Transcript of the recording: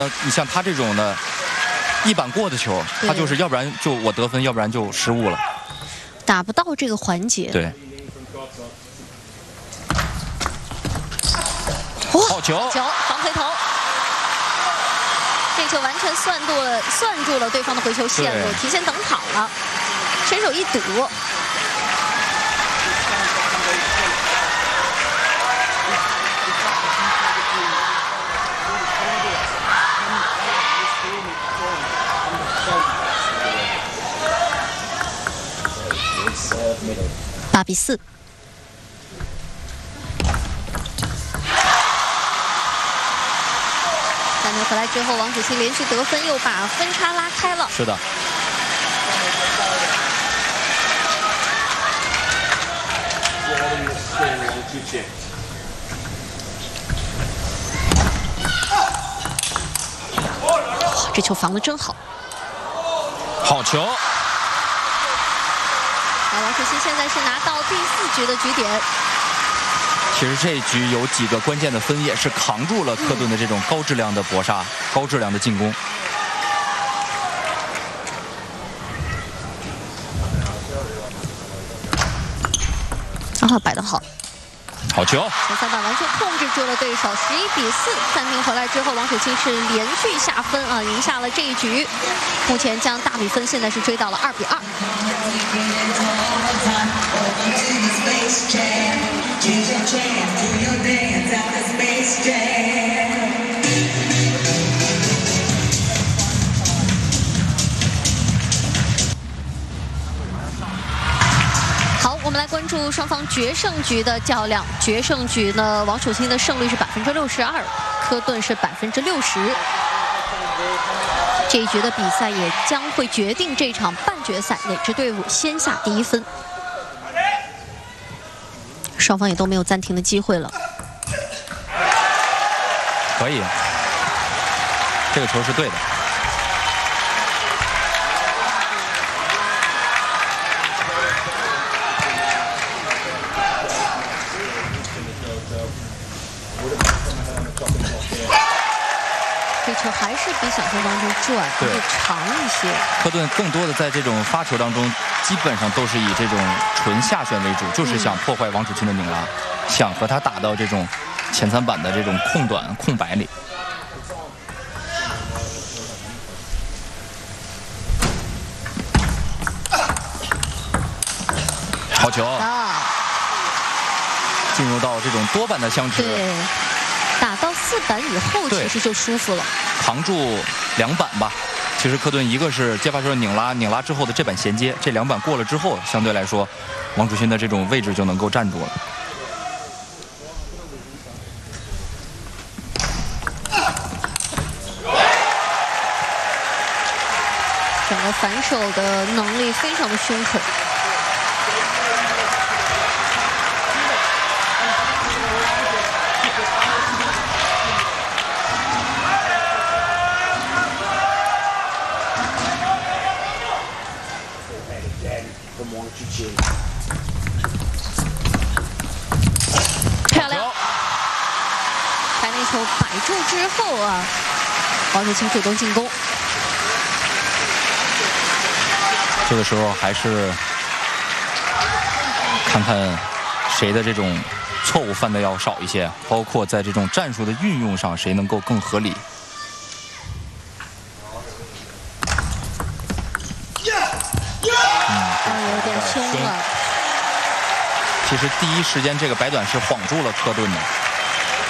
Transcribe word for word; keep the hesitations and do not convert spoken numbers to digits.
呃，你像他这种的，一板过的球，他就是要不然就我得分，要不然就失误了， 打不到这个环节。 对。好球！ 球防回头，这球完全算住了，算住了对方的回球线路，提前等好了，伸手一堵。 八比四。三球回来之后，王楚钦连续得分，又把分差拉开了。 是的。 哇，这球防得真好。 好球！ 王楚钦现在是拿到第四局的局点。 其实这一局有几个关键的分，也是扛住了科顿的这种高质量的搏杀、嗯、高质量的进攻。 啊，摆得好。 好球！ 前三板完全控制住了对手，十一比四。暂停回来之后，王楚钦是连续下分啊，赢下了这一局。目前将大比分现在是追到了二比二。我们来关注双方决胜局的较量。决胜局呢，王楚钦的胜率是百分之六十二，科顿是百分之六十。这一局的比赛也将会决定这场半决赛哪支队伍先下第一分。双方也都没有暂停的机会了。 可以，这个球是对的。 这球还是比想象当中转会长一些。 科顿更多的在这种发球当中，基本上都是以这种纯下旋为主，就是想破坏王楚钦的拧拉，嗯、想和他打到这种前三板的这种空短空白里。好球！啊，进入到这种多板的相持。 对。 打到四板以后，其实就舒服了。 扛住两板吧，其实科顿一个是接发球的拧拉，拧拉之后的这板衔接，这两板过了之后，相对来说，王楚钦的这种位置就能够站住了。 整个反手的能力非常的凶狠。 漂亮！把那球摆住之后啊，王楚钦主动进攻。 这个时候还是看看谁的这种错误犯的要少一些，包括在这种战术的运用上，谁能够更合理。 有点凶了。 其实第一时间这个摆短是晃住了科顿的。